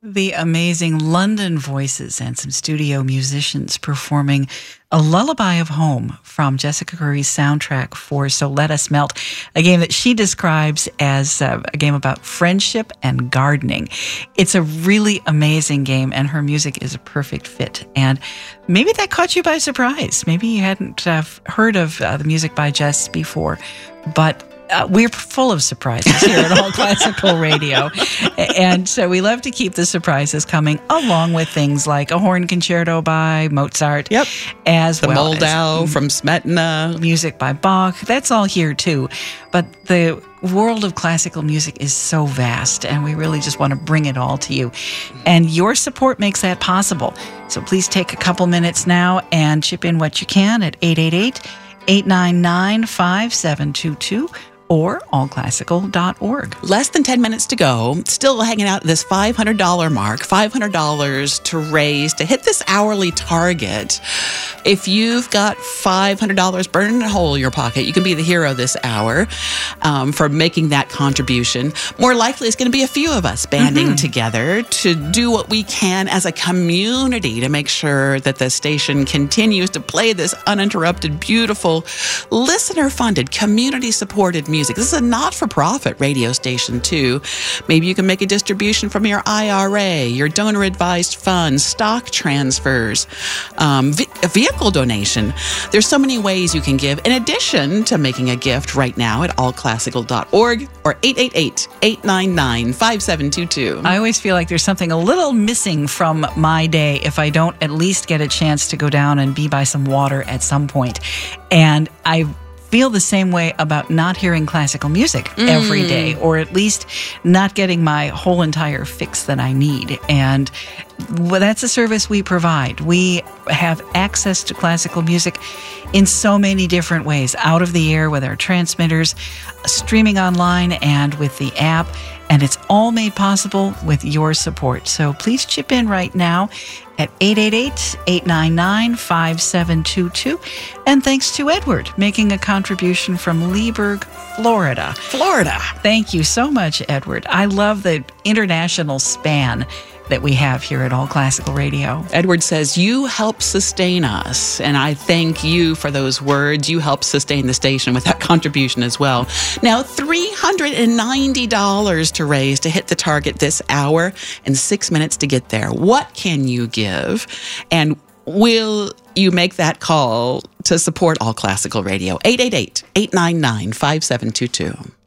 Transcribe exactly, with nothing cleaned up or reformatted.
The amazing London Voices and some studio musicians performing A Lullaby of Home from Jessica Curry's soundtrack for So Let Us Melt, a game that she describes as uh, a game about friendship and gardening. It's a really amazing game, and her music is a perfect fit. And maybe that caught you by surprise. Maybe you hadn't uh, heard of uh, the music by Jess before, but Uh, we're full of surprises here at All Classical Radio. And so we love to keep the surprises coming, along with things like a horn concerto by Mozart. Yep. As the well Moldau as from Smetana. Music by Bach. That's all here too. But the world of classical music is so vast, and we really just want to bring it all to you. And your support makes that possible. So please take a couple minutes now and chip in what you can at eight eight eight, eight nine nine, five seven two two. Or all classical dot org. Less than ten minutes to go. Still hanging out at this five hundred dollars mark. five hundred dollars to raise to hit this hourly target. If you've got five hundred dollars burning a hole in your pocket, you can be the hero this hour um, for making that contribution. More likely, it's going to be a few of us banding mm-hmm. together to do what we can as a community to make sure that the station continues to play this uninterrupted, beautiful, listener-funded, community-supported music. This is a not-for-profit radio station, too. Maybe you can make a distribution from your I R A, your donor-advised funds, stock transfers, um, a vehicle donation. There's so many ways you can give, in addition to making a gift right now at all classical dot org or eight eight eight, eight nine nine, five seven two two. I always feel like there's something a little missing from my day if I don't at least get a chance to go down and be by some water at some point. And I feel the same way about not hearing classical music mm. every day, or at least not getting my whole entire fix that I need. And well, that's a service we provide. We have access to classical music in so many different ways, out of the air with our transmitters, streaming online, and with the app. And it's all made possible with your support. So please chip in right now at eight eight eight, eight nine nine, five seven two two. And thanks to Edward, making a contribution from Leesburg, Florida. Florida. Thank you so much, Edward. I love the international span that we have here at All Classical Radio. Edward says, you help sustain us. And I thank you for those words. You help sustain the station with that contribution as well. Now, three hundred ninety dollars to raise to hit the target this hour and six minutes to get there. What can you give? And will you make that call to support All Classical Radio? eight eight eight, eight nine nine, five seven two two.